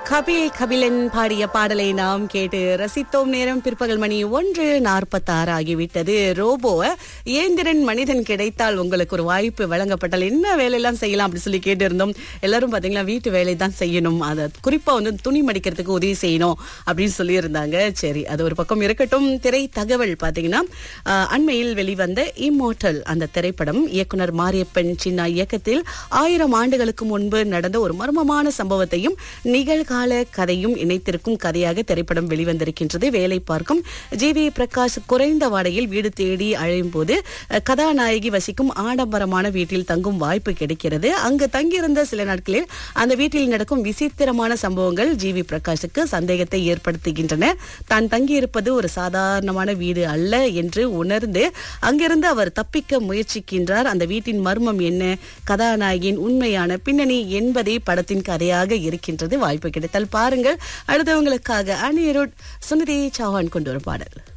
கபில் கபிலன் பாடிய பாடலை நாம் கேட்டு ரசித்தோம். நேரம் பிற்பகல் மணி 1:46 ஆகிவிட்டது. ரோபோ இயந்திரன் மனிதன் கிடைத்தால் உங்களுக்கு ஒரு வாய்ப்பு வழங்கப்பட்டால் என்ன வேலையெல்லாம் செய்யலாம் அப்படி சொல்லி கேட்டு இருந்தோம். எல்லாரும் பாத்தீங்களா வீட்டு வேலை தான் செய்யணும், அதை குறிப்பா துணி மடிக்கிறதுக்கு உதவி செய்யணும் அப்படின்னு சொல்லி இருந்தாங்க. சரி, அது ஒரு பக்கம் இருக்கட்டும். திரை தகவல் பாத்தீங்கன்னா அண்மையில் வெளிவந்த இம்மோர்டல் அந்த திரைப்படம் இயக்குனர் மாரியப்பன் சின்னா இயக்கத்தில் 1000 ஆண்டுகளுக்கு முன்பு நடந்த ஒரு மர்மமான சம்பவத்தையும் நிகழ்கால கதையும் இணைத்திருக்கும் கதையாக திரைப்படம் வெளிவந்திருக்கின்றது. வேலை பார்க்கும் ஜிவி பிரகாஷ் குறைந்த வாடகையில் வீடு தேடி அழையும் போது கதாநாயகி வசிக்கும் ஆடம்பரமான வீட்டில் தங்கும் வாய்ப்பு கிடைக்கிறது. அங்கு தங்கியிருந்த சில நாட்களில் அந்த வீட்டில் நடக்கும் விசித்திரமான சம்பவங்கள் ஜிவி பிரகாஷுக்கு சந்தேகத்தை ஏற்படுத்துகின்றன. தான் தங்கியிருப்பது ஒரு சாதாரணமான வீடு அல்ல என்று உணர்ந்து அங்கிருந்து அவர் தப்பிக்க முயற்சிக்கின்றார். அந்த வீட்டின் மர்மம் என்ன, கதாநாயகியின் உண்மையான பின்னணி என்பதே படத்தின் கதையாக இருக்கின்றது. வாய்ப்பு கிடைத்தால் பாருங்கள். அடுத்தவங்களுக்காக அனிருட் சுனிதி சௌஹான் கொண்டு வரும் பாடல்.